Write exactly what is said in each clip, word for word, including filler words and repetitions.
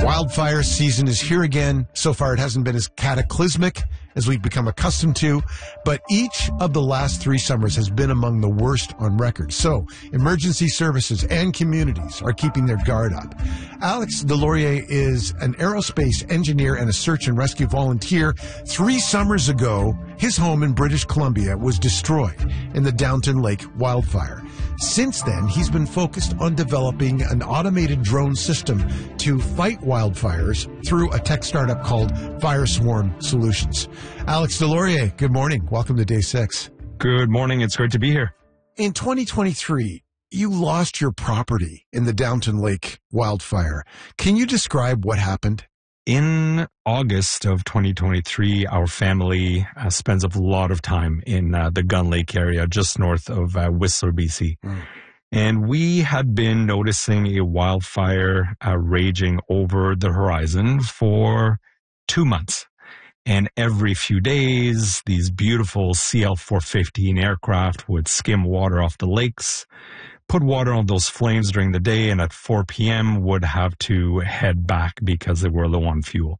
Wildfire season is here again. So far, it hasn't been as cataclysmic as we've become accustomed to, but each of the last three summers has been among the worst on record. So emergency services and communities are keeping their guard up. Alex Deslauriers is an aerospace engineer and a search and rescue volunteer. Three summers ago, his home in British Columbia was destroyed in the Downton Lake wildfire. Since then, he's been focused on developing an automated drone system to fight wildfires through a tech startup called Fireswarm Solutions. Alex Deslauriers, good morning. Welcome to Day six. Good morning. It's great to be here. In twenty twenty-three, you lost your property in the Downton Lake wildfire. Can you describe what happened? In August of twenty twenty-three, our family uh, spends a lot of time in uh, the Gun Lake area, just north of uh, Whistler, B C. Mm. And we had been noticing a wildfire uh, raging over the horizon for two months. And every few days, these beautiful C L four fifteen aircraft would skim water off the lakes, put water on those flames during the day, and at four p.m. would have to head back because they were low on fuel.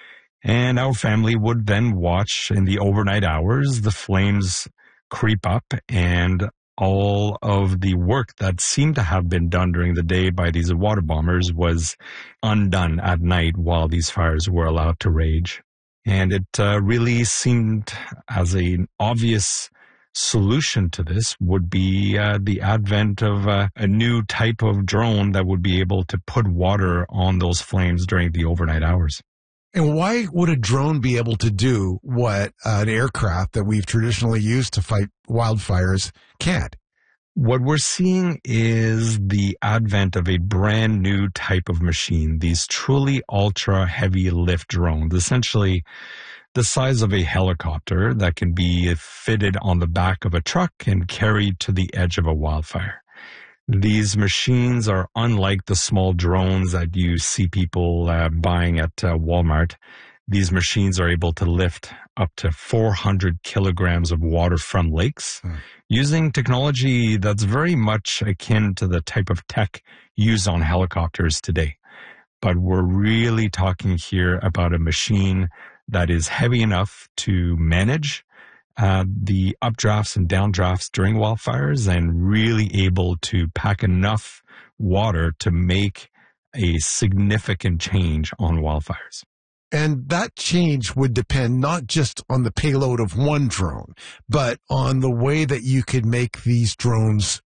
And our family would then watch in the overnight hours the flames creep up, and all of the work that seemed to have been done during the day by these water bombers was undone at night while these fires were allowed to rage. And it uh, really seemed as an obvious solution to this would be uh, the advent of uh, a new type of drone that would be able to put water on those flames during the overnight hours. And why would a drone be able to do what uh, an aircraft that we've traditionally used to fight wildfires can't? What we're seeing is the advent of a brand new type of machine, these truly ultra heavy lift drones, essentially the size of a helicopter that can be fitted on the back of a truck and carried to the edge of a wildfire. These machines are unlike the small drones that you see people uh, buying at uh, Walmart. These machines are able to lift up to four hundred kilograms of water from lakes hmm. using technology that's very much akin to the type of tech used on helicopters today. But we're really talking here about a machine that is heavy enough to manage uh, the updrafts and downdrafts during wildfires and really able to pack enough water to make a significant change on wildfires. And that change would depend not just on the payload of one drone, but on the way that you could make these drones